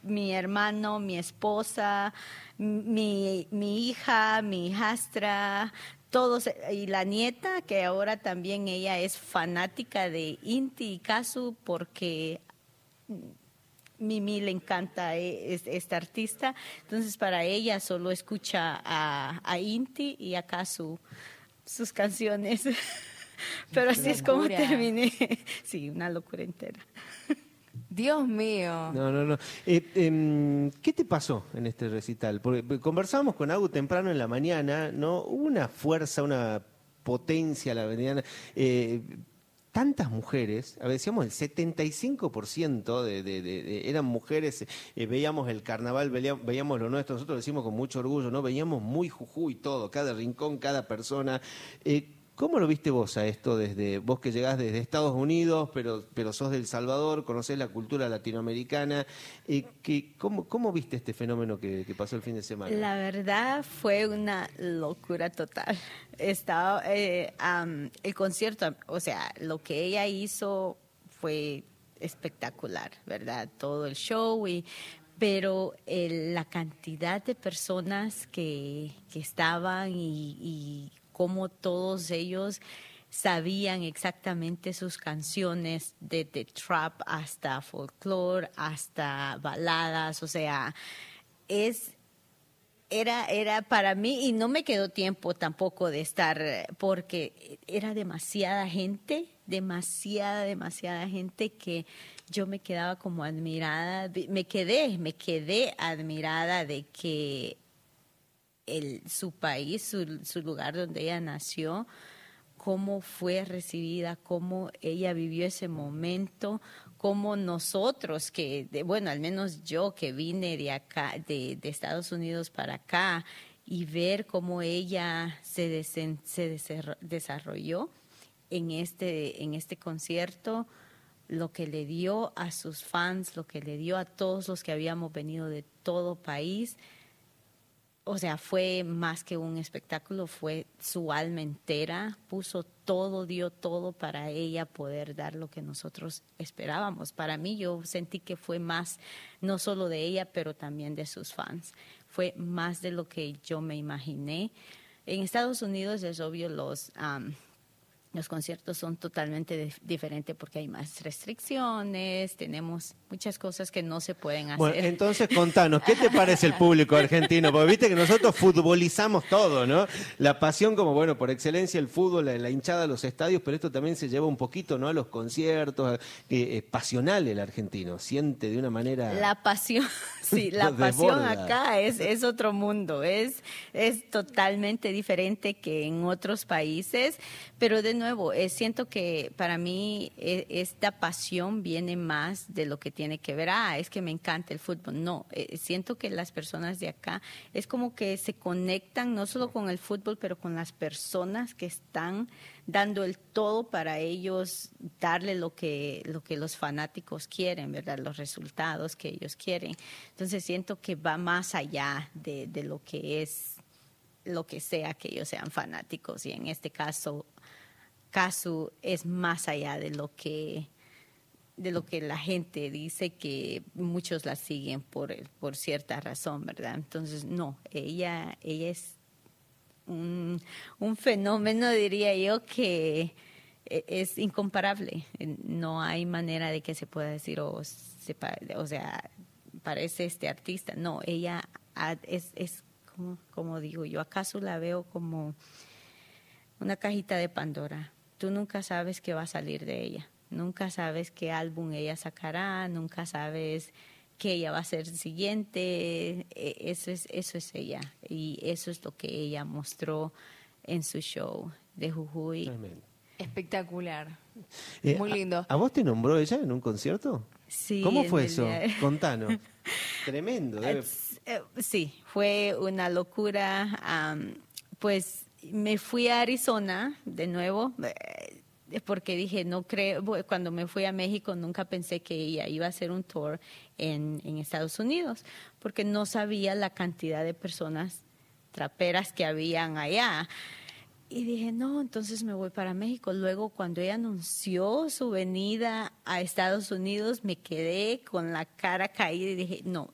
mi hermano, mi esposa, mi hija, mi hijastra, todos, y la nieta, que ahora también ella es fanática de Inti y Casu porque Mimi le encanta esta artista, entonces para ella solo escucha a Inti y acá sus canciones. Pero así es como terminé. Sí, una locura entera. Dios mío. No. ¿Qué te pasó en este recital? Porque conversamos con Agu temprano en la mañana, ¿no? Hubo una fuerza, una potencia la mañana. Tantas mujeres, a ver, decíamos el 75% eran mujeres, veíamos el carnaval, veíamos lo nuestro, nosotros lo decimos con mucho orgullo, ¿no? Veíamos muy Jujuy todo, cada rincón, cada persona. ¿Cómo lo viste vos a esto desde vos que llegás desde Estados Unidos, pero sos de El Salvador, conocés la cultura latinoamericana? ¿Cómo viste este fenómeno que pasó el fin de semana? La verdad fue una locura total. Estaba el concierto, o sea, lo que ella hizo fue espectacular, ¿verdad? Todo el show pero la cantidad de personas que estaban y cómo todos ellos sabían exactamente sus canciones, desde trap hasta folclore, hasta baladas, o sea, era para mí, y no me quedó tiempo tampoco de estar, porque era demasiada gente que yo me quedaba como admirada, me quedé admirada de que su país, su lugar donde ella nació, cómo fue recibida, cómo ella vivió ese momento, cómo nosotros bueno, al menos yo que vine de acá, de Estados Unidos para acá, y ver cómo ella se desarrolló en este concierto, lo que le dio a sus fans, lo que le dio a todos los que habíamos venido de todo país. O sea, fue más que un espectáculo, fue su alma entera, puso todo, dio todo para ella poder dar lo que nosotros esperábamos. Para mí, yo sentí que fue más, no solo de ella, pero también de sus fans. Fue más de lo que yo me imaginé. En Estados Unidos es obvio los conciertos son totalmente diferentes porque hay más restricciones, tenemos muchas cosas que no se pueden hacer. Bueno, entonces contanos, ¿qué te parece el público argentino? Porque viste que nosotros futbolizamos todo, ¿no? La pasión como, bueno, por excelencia el fútbol, la hinchada a los estadios, pero esto también se lleva un poquito, ¿no? A los conciertos, pasional el argentino, siente de una manera... La pasión, sí, la pasión acá es otro mundo, es totalmente diferente que en otros países, pero de nuevo, siento que para mí esta pasión viene más de lo que tiene que ver, es que me encanta el fútbol. No, siento que las personas de acá es como que se conectan no solo con el fútbol, pero con las personas que están dando el todo para ellos, darle lo que los fanáticos quieren, ¿verdad? Los resultados que ellos quieren. Entonces siento que va más allá de lo que es, lo que sea que ellos sean fanáticos, y en este caso Casu es más allá de lo que la gente dice, que muchos la siguen por cierta razón, ¿verdad? Entonces, no, ella es un fenómeno, diría yo, que es incomparable. No hay manera de que se pueda decir, o sea, parece este artista. No, ella es como digo yo, acaso la veo como una cajita de Pandora. Tú nunca sabes qué va a salir de ella. Nunca sabes qué álbum ella sacará, nunca sabes qué ella va a ser siguiente. Eso es ella, y eso es lo que ella mostró en su show de Jujuy. Tremendo. Espectacular. Muy lindo. ¿A vos te nombró ella en un concierto? Sí. ¿Cómo fue eso? Contanos. Tremendo. Sí, fue una locura. Pues me fui a Arizona de nuevo, porque dije, no creo, cuando me fui a México nunca pensé que ella iba a hacer un tour en Estados Unidos, porque no sabía la cantidad de personas traperas que habían allá. Y dije, no, entonces me voy para México. Luego, cuando ella anunció su venida a Estados Unidos, me quedé con la cara caída y dije, no,